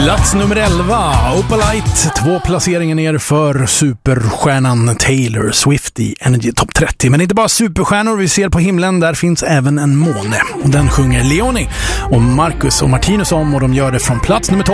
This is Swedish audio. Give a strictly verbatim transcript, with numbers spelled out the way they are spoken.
Plats nummer elva, Opalite, två placeringar ner för superstjärnan Taylor Swift i Energy Top trettio. Men inte bara superstjärnor vi ser på himlen, där finns även en måne. Och den sjunger Leonie och Marcus och Martinus om, och de gör det från plats nummer tolv.